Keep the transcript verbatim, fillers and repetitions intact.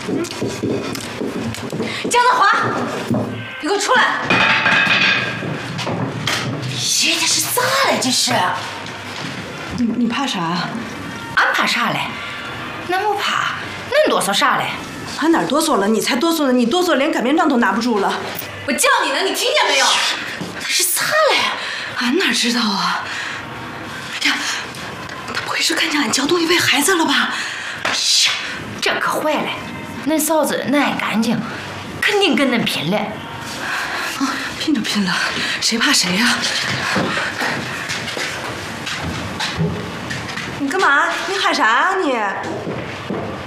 江德华，你给我出来！爷，这是咋了？这是？ 你你怕啥？ 俺怕啥嘞？俺不怕，恁哆嗦啥嘞？ 俺哪哆嗦了？你才哆嗦呢！你哆嗦连擀面杖都拿不住了。 我叫你呢，你听见没有？这是咋嘞？ 俺哪知道啊？呀，他不会是看见俺教东一位孩子了吧？ 呀，这可坏了！恁嫂子恁爱干净，肯定跟恁拼了。 啊，拼就拼了，谁怕谁呀？你干嘛？你喊啥啊你？